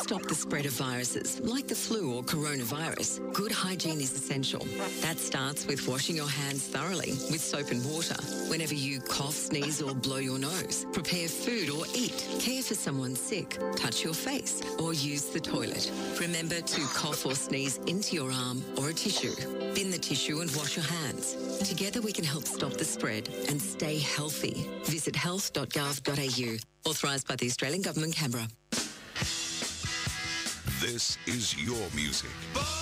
stop the spread of viruses, like the flu or coronavirus, good hygiene is essential. That starts with washing your hands thoroughly with soap and water. Whenever you cough, sneeze or blow your nose, prepare food or eat, care for someone sick, touch your face or use the toilet. Remember to cough or sneeze into your arm or a tissue. Bin the tissue and wash your hands. Together we can help stop the spread and stay healthy. Visit health.gov.au. Authorised by the Australian Government, Canberra. This is your music.